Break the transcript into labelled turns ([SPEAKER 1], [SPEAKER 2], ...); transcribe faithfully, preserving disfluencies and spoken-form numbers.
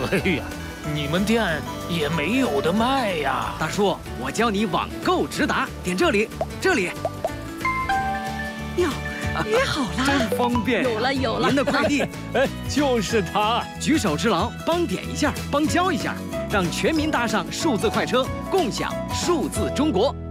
[SPEAKER 1] 哎呀，你们店也没有的卖呀。
[SPEAKER 2] 大叔，我教你网购直达，点这里，这里。
[SPEAKER 3] 哟，约好了，
[SPEAKER 2] 真方便。
[SPEAKER 3] 有了有了，
[SPEAKER 2] 您的快递，
[SPEAKER 1] 哎，就是他，
[SPEAKER 2] 举手之劳，帮点一下，帮交一下，让全民搭上数字快车，共享数字中国。